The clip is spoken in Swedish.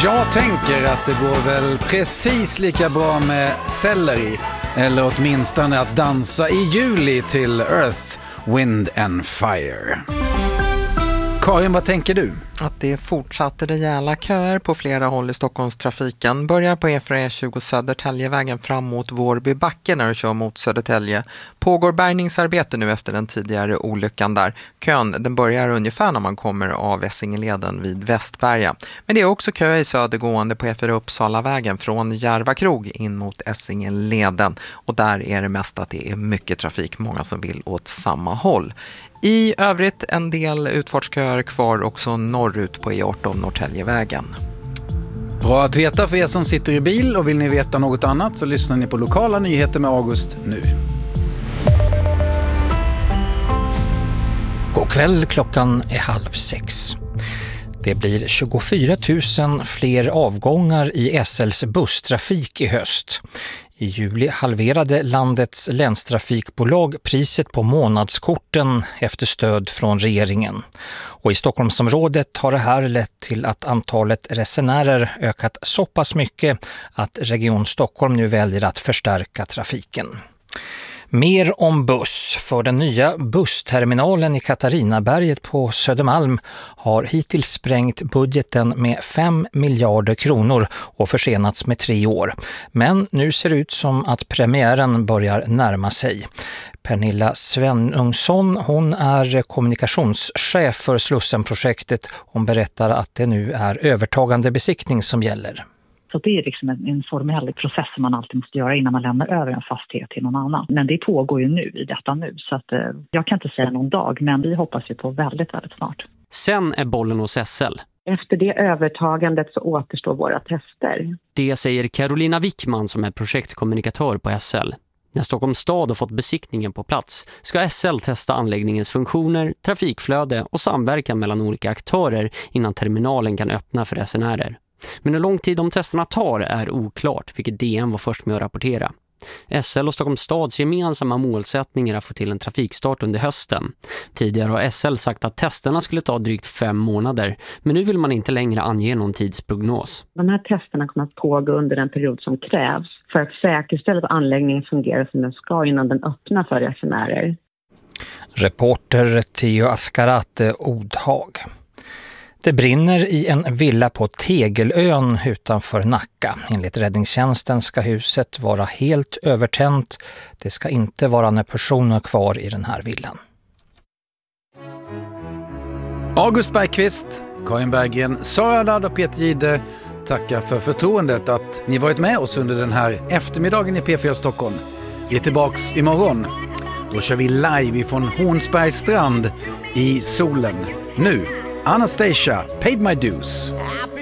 Jag tänker att det går väl precis lika bra med selleri, eller åtminstone att dansa i juli till Earth, Wind and Fire. Karin, vad tänker du? Att det är fortsatt rejäla köer på flera håll i Stockholmstrafiken. Börjar på E4E20 Södertäljevägen fram mot Vårby backe när du kör mot Södertälje. Pågår bärgningsarbete nu efter den tidigare olyckan där. Kön den börjar ungefär när man kommer av Essingeleden vid Västberga. Men det är också kö i södergående på E4 Uppsalavägen från Järvakrog in mot Essingeleden. Och där är det mest att det är mycket trafik, många som vill åt samma håll. I övrigt en del utfartsköer kvar också norrut på E18 Norrtäljevägen. Bra att veta för er som sitter i bil, och vill ni veta något annat så lyssnar ni på lokala nyheter med August nu. God kväll, klockan är 5:30. Det blir 24 000 fler avgångar i SLs busstrafik i höst. I juli halverade landets länstrafikbolag priset på månadskorten efter stöd från regeringen. Och i Stockholmsområdet har det här lett till att antalet resenärer ökat så pass mycket att Region Stockholm nu väljer att förstärka trafiken. Mer om buss, för den nya bussterminalen i Katarinaberget på Södermalm har hittills sprängt budgeten med 5 miljarder kronor och försenats med 3 år. Men nu ser det ut som att premiären börjar närma sig. Pernilla Svenungsson, hon är kommunikationschef för Slussenprojektet. Hon berättar att det nu är övertagande besiktning som gäller. Så det är liksom en formell process som man alltid måste göra innan man lämnar över en fastighet till någon annan. Men det pågår ju nu i detta nu, så att jag kan inte säga någon dag, men vi hoppas ju på väldigt, väldigt snart. Sen är bollen hos SL. Efter det övertagandet så återstår våra tester. Det säger Carolina Wickman som är projektkommunikatör på SL. När Stockholms stad har fått besiktningen på plats ska SL testa anläggningens funktioner, trafikflöde och samverkan mellan olika aktörer innan terminalen kan öppna för resenärer. Men hur lång tid de testerna tar är oklart, vilket DN var först med att rapportera. SL och Stockholms stads gemensamma målsättningar att få till en trafikstart under hösten. Tidigare har SL sagt att testerna skulle ta drygt 5 månader, men nu vill man inte längre ange någon tidsprognos. De här testerna kommer att pågå under den period som krävs för att säkerställa att anläggningen fungerar som den ska innan den öppnar för resenärer. Reporter Theo Askarate, Odhag. Det brinner i en villa på Tegelön utanför Nacka. Enligt räddningstjänsten ska huset vara helt övertänt. Det ska inte vara några personer kvar i den här villan. August Bergqvist, Karin Berggren, Sara Ladd och Peter Gide tackar för förtroendet att ni varit med oss under den här eftermiddagen i P4 Stockholm. Vi är tillbaks imorgon. Då kör vi live ifrån Hornsbergs strand i solen. Nu, Anastasia, Paid My Dues.